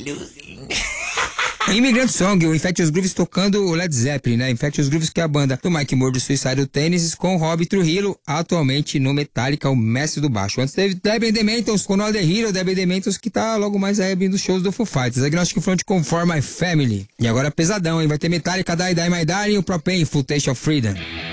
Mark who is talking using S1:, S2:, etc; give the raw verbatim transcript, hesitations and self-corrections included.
S1: Immigrant Song, o Infectious Grooves tocando o Led Zeppelin, né? Infectious Grooves, que é a banda do Mike Moore do Suicidal Tendencies, com Robbie Trujillo, atualmente no Metallica, o mestre do baixo. Antes teve Debbie and the Mentals com No The Hero, Debbie and the Mentals, que tá logo mais aí abrindo shows do Foo Fighters. Agnostic Front com For My Family. E agora pesadão, hein? Vai ter Metallica, Die Die My Darling, o Propane, Full Taste of Freedom.